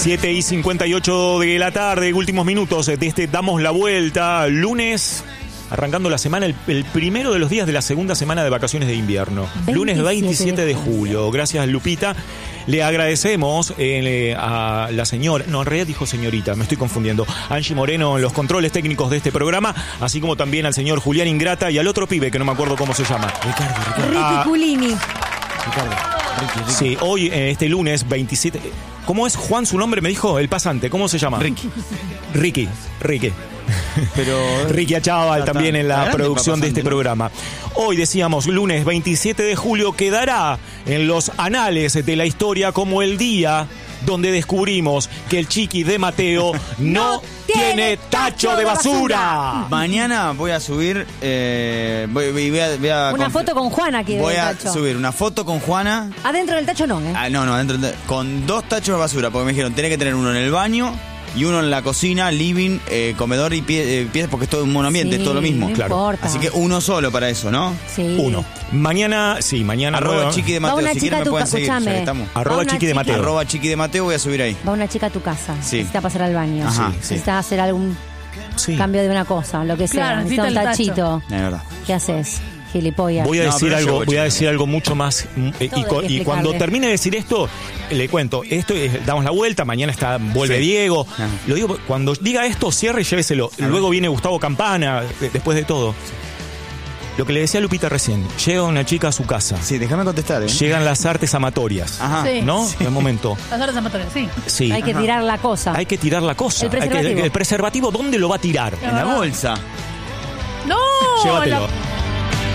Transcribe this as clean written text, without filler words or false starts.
7:58 de la tarde, últimos minutos de este Damos la Vuelta, lunes, arrancando la semana, el primero de los días de la segunda semana de vacaciones de invierno. Lunes 27 de julio. Gracias, Lupita. Le agradecemos a la señora, no, en realidad dijo señorita, me estoy confundiendo, Angie Moreno en los controles técnicos de este programa, así como también al señor Julián Ingrata y al otro pibe que no me acuerdo cómo se llama. Ricky Culini. Ricky. Sí, hoy, este lunes 27... ¿Cómo es Juan su nombre? Me dijo el pasante. ¿Cómo se llama? Ricky. Pero Ricky Achával también en la producción de este programa. Hoy decíamos, lunes 27 de julio, quedará en los anales de la historia como el día donde descubrimos que el chiqui de Mateo no tiene tacho de basura. Mañana voy a subir voy a una foto con Juana que voy a subir una foto con Juana. Adentro del tacho no, no, adentro con 2 tachos de basura, porque me dijeron, tenés que tener uno en el baño y uno en la cocina, living, comedor y pies, porque es todo un monoambiente, es todo lo mismo. No claro. Importa. Así que uno solo para eso, ¿no? Sí. Uno. Mañana. Arroba Chiqui de Mateo, si quieren me pueden seguir. Arroba Chiqui de Mateo. Arroba Chiqui de Mateo, voy a subir ahí. Va una chica a tu casa, sí. Necesita pasar al baño. Ajá, sí. Necesita hacer algún cambio de una cosa, lo que sea. Claro, necesita un tachito. Es verdad. ¿Qué haces? Gilipollas. Voy a decir algo mucho más y cuando termine de decir esto le cuento, esto damos la vuelta, mañana vuelve Diego. Lo digo, cuando diga esto, cierre y lléveselo. Luego viene Gustavo Campana, después de todo. Lo que le decía a Lupita recién, llega una chica a su casa. Sí, déjame contestar. Llegan las artes amatorias. Ajá. Sí. ¿No? Sí. En un momento. Las artes amatorias, sí. Sí. Hay que tirar la cosa. Hay que tirar la cosa. El preservativo. El preservativo, ¿dónde lo va a tirar? En la bolsa. ¡No! Llévatelo.